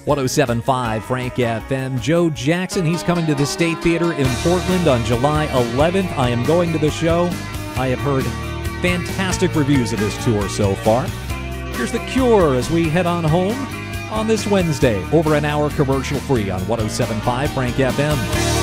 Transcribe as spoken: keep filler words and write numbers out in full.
one oh seven point five Frank F M. Joe Jackson, he's coming to the State Theater in Portland on July eleventh. I am going to the show. I have heard fantastic reviews of this tour so far. Here's The Cure as we head on home on this Wednesday. Over an hour commercial free on one oh seven point five Frank F M.